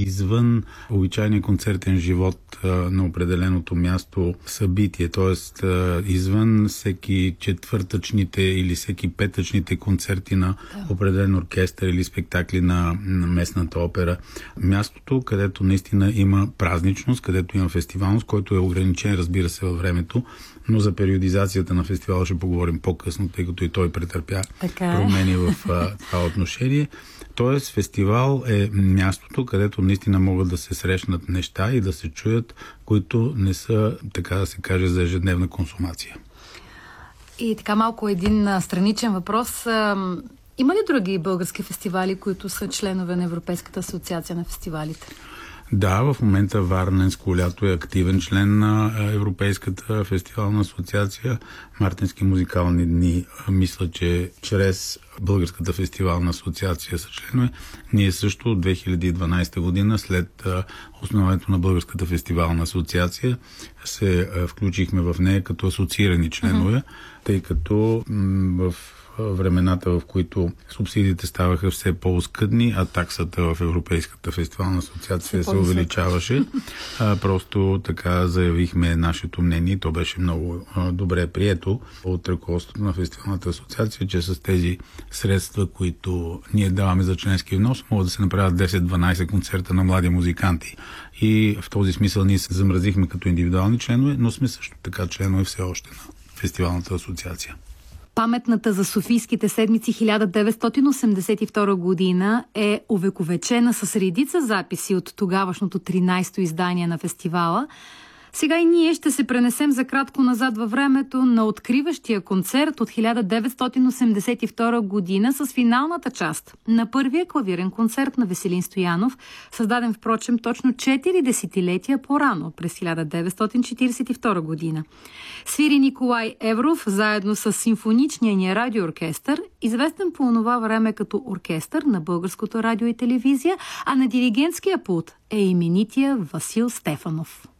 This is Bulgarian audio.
извън обичайния концертен живот на определеното място събитие, т.е. извън всеки четвъртъчните или всеки петъчните концерти на определен оркестър или спектакли на местната опера. Мястото, където наистина има празничност, където има фестивалност, който е ограничен, разбира се, във времето, но за периодизацията на фестивала ще поговорим по-късно, тъй като и той претърпя промени в това отношение. Тоест, фестивал е мястото, където наистина могат да се срещнат неща и да се чуят, които не са, така да се каже, за ежедневна консумация. И така малко един страничен въпрос. Има ли други български фестивали, които са членове на Европейската асоциация на фестивалите? Да, в момента Варненско лято е активен член на Европейската фестивална асоциация. Мартински музикални дни, мисля, че чрез Българската фестивална асоциация са членове. Ние също от 2012 година, след основането на Българската фестивална асоциация, се включихме в нея като асоциирани членове, тъй като в времената, в които субсидиите ставаха все по-оскъдни, а таксата в Европейската фестивална асоциация се увеличаваше. Просто така заявихме нашето мнение. То беше много добре прието от ръководството на Фестивалната асоциация, че с тези средства, които ние даваме за членски внос, могат да се направят 10-12 концерта на млади музиканти. И в този смисъл ние се замразихме като индивидуални членове, но сме също така членове все още на Фестивалната асоциация. Паметната за Софийските седмици 1982 година е увековечена с редица записи от тогавашното 13-то издание на фестивала. Сега и ние ще се пренесем за кратко назад във времето на откриващия концерт от 1982 година с финалната част на първия клавирен концерт на Веселин Стоянов, създаден впрочем точно 4 десетилетия по-рано, през 1942 година. Свири Николай Евров заедно с симфоничния ни радиооркестър, известен по онова време като оркестър на Българското радио и телевизия, а на диригентския пулт е именития Васил Стефанов.